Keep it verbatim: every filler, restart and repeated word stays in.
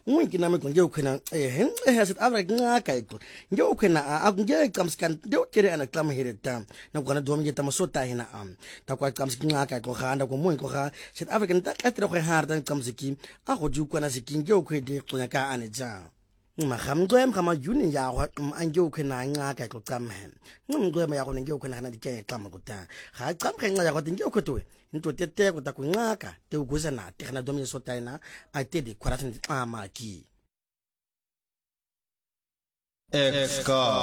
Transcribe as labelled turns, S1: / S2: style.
S1: Mwingi na mko ngeo kwena eh eh South Africa ngaka iko ngeo kwena akungeke qamskan ngeo kere ana qama hireta na kwana domi yeta masota hina am ta kwa qamskin ngaka ko khanda ko mwingi ko kha South Africa nta qatra ko harda qamsiki a go ju kwana sikin ngeo kwede qonya ka ane ja magamgwem gama juni ya go angeo kwena ngaka ko qamhe ngumgwem ya go ngeo kwena na dike qama ko ta ga qamhe ngaka go ngeo kwetwe into tete ko ta ku ngaka te uguza na te kana domi sota ina a te de kwaratin amaki
S2: X-Scar.